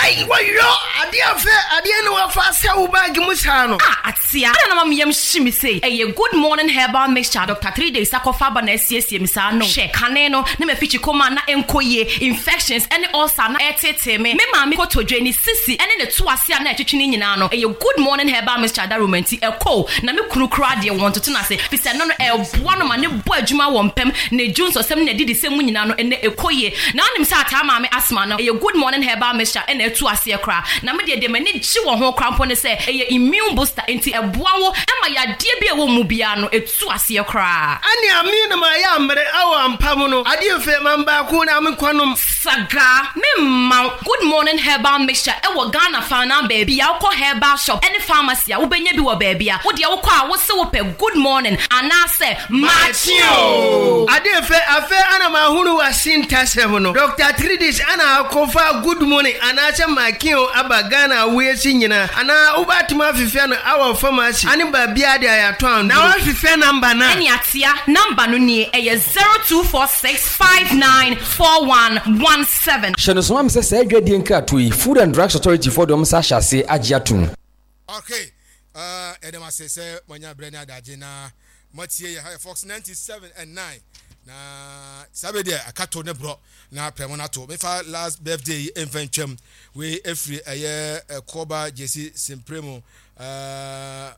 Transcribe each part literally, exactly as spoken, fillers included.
Hey, what you are? Dear fair, I didn't know if I saw bag Musano. Ah, Atia, I don't know, Yam Shimi say, a good morning herbal mixture, Doctor Three Days, Sacofa, and S C S Misano, Shek, Caneno, Nemefichi Comana, Enkoye, infections, and also Etete, me, Mamma, Koto, Jenny, Sissy, and in the two Asia Chininano, a good morning herbal mixture, Darumenti, a co, Nami Krukra, dear wanted to say, Pisano, a one of my new boy Juma Wampem, Ne Jones or some did the same Winano, and a koye. Now, I'm Satama, Asmano, a good morning herbal mixture, and a two Asia cra. Namidi, de many chiwa hon crampon say, a immune booster into a buawo, and my dear be a mubiano, a two Asia cra. Ani amina mayamre awa mpamuno. Adi fe mamba kuna mkwano saga. Me good morning herbal mixture. Ewa Ghana fana baby. I'll call herbal shop. Any pharmacy. Ubenye biwa baby. Udi ya ukwa wase upe good morning. Anase Matio. Adi fe afe ana mahunu wa sinta sevono. Doctor Tridis ana kofa good morning. Anache makio aba Ghana wesi nyina. Ana ubati mafifia awa pharmacy. Ani babia dia ya tuan. Na wafifia namba na. Eni atia namba nuni eye zero two four six five nine four one one seven. Shenosoma mse se edwedi nkatui Food and Drugs Authority for dom sa hyase agiatun. Okay. Uh edema se se manya brenya dagena matie ya Fox ninety-seven and nine. Na sabe dia akato ne bro na premona to me fa last birthday inventum we every aye koba jesi simpremo uh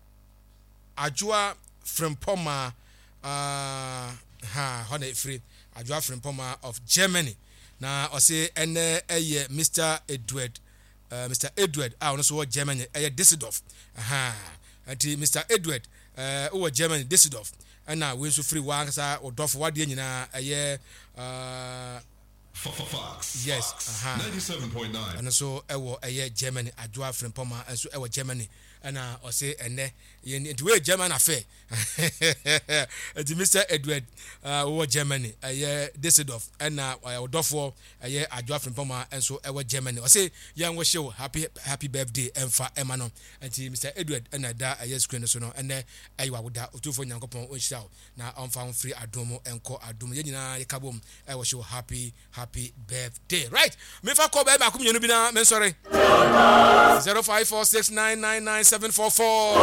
Ajua Frimpoma uh ha honey free Ajua Frimpoma of Germany. Na ose ene eye Mister Edward uh, Mister Edward ah ono so Germany eye Düsseldorf aha anti Mister Edward uh o Germany Düsseldorf na we so free one sa odof wade nyina eye uh Fox yes aha ninety-seven point nine and so ewo eye Germany Ajua Frimpoma and so ewo Germany ana ose ene ye we German affair the Mister Edward uh over Germany eye Düsseldorf and na odofo eye Ajua Frimpoma and so ewo Germany ose yan wo show happy happy birthday emfa emano anti Mister Edward and da eye screen so no and eye wa woda otufo nyankopon onhira na onfa free adomo enko adomo ye nyina ye kabom eye show happy happy birthday right me fa call baby akum yenu bi na men sorry zero five four six nine nine nine seven four four.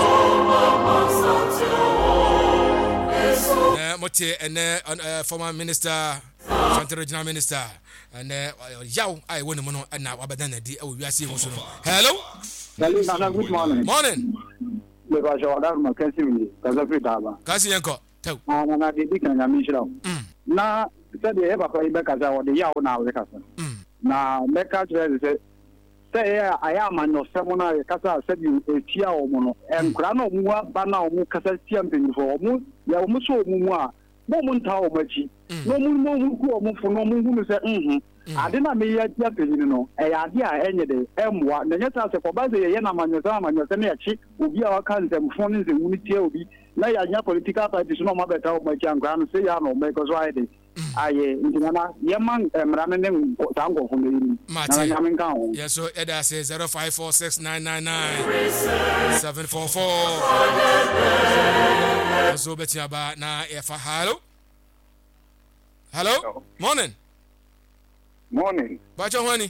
Uh, Mote and uh, former minister, Central Regional Minister, and uh, Yao, I want to know, and now Abadan, we are seeing also. Hello? Hello, good morning. Morning. Because you are my cousin, Kazafita. Kazianko, tell. And I did it and I mentioned. Now, said the ever call back as I was the Yao now, the cousin. Now, Mecca said, say I am an of Samona Casa said you a tia or mono and Grano Mua Bana Mukasa Tiamping for Mu Yamuso Mua Moment how much no moon who move for no moon who said hm I didn't mean yet you know a idea any day M one the yet as a Kobazi Yanaman Yazam and Yasenachi will be our country and phone in unity will be now political parties no matter how much young grand say I know make us right. Aye, Indiana, Yaman, Ramen, Tango from the Martin. Yes, so Eda says zero five four six nine nine nine seven four four. So bet you about now if a hello. Hello? Morning. Morning. Bacho honey.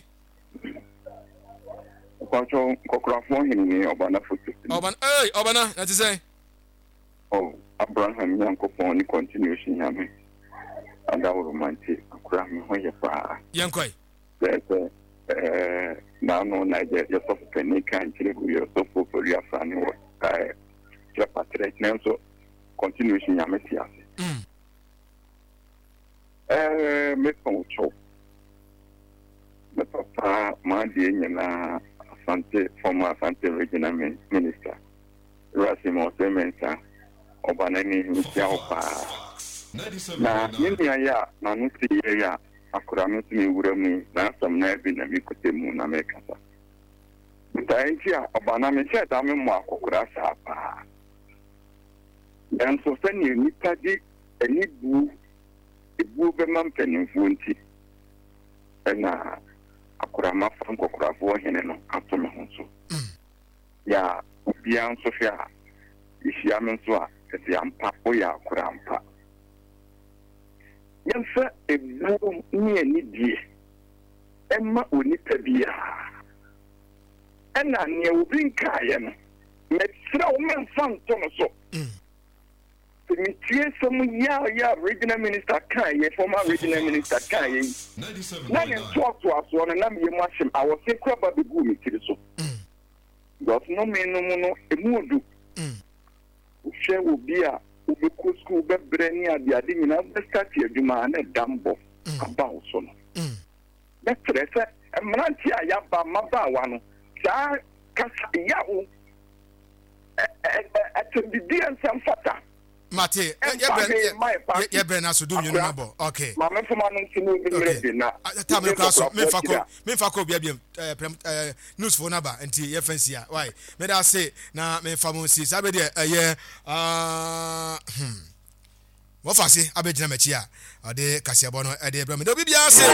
Bacho Cocrafon in Obana foot. Oban, hey, Obana, that's to say. Oh, Abraham Yankopon continuation, Yami. And our romantic cram when you are young quay. There's a now no Niger, just of penny can't you so for your family or your patriot name so continuation Yamesias. Eh, Miss Poncho. The papa, my dear, Asante, former Asante Regional Minister, Rasimo Semensa, Obanani, Michel. Na nini ya na nusi ya akura nusi mi uremu na samna bi na mi kotemu na mekasa mtaentia obana me che da me mo akokura sapa dan so fani ni tadi eni bu ebu be mam penimfu nti na akura ma fam kokura fo hene no ato me ho so ya obia nso hwa ihia me nso a ese ampa o ya akura ampa Yansa ebu ni ani die emma oni tabia ɛna nea obi nkaeɛ no mɛsrɛ wo memfa nto no so metie sɛm ya ya regional minister kaeɛ former regional minister kaeɛ yi na ne ntoatoasoɔ no na meyɛ mu ahyem awɔse kora ba bɛgu me tiri so because no me no mu no ɛmu odu wohwɛ wɔ bi a wobɛkɔ school bɛbrɛ ne adeade nyinaa bɛstarte adwuma a na ɛdambɔ aba wo so no bɛtrɛ sɛ mmerante a yɛaba mmabaawa no saa kasa yawo ɛtɛbibi nsɛm fata Mate, ye be na so do nyunu mabo. Okay. Ma me foma no ntinu bi mrede na. Ta me kra so me fa ko me fa ko bia bia eh news for number enti ye fancy a. Why? Me da say na me fa mo si sabe de eh ah hmm. Wo fa se abegina machi a. Ade kase abo no e de bra me do bibia se